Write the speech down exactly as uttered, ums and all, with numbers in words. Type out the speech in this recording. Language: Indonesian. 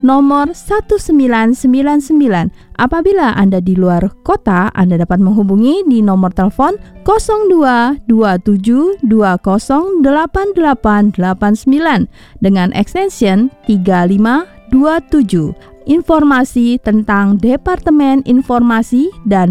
nomor satu sembilan sembilan sembilan. Apabila Anda di luar kota, Anda dapat menghubungi di nomor telepon nol dua dua tujuh dua nol delapan delapan delapan sembilan dengan extension tiga lima dua tujuh. Informasi tentang Departemen Informasi dan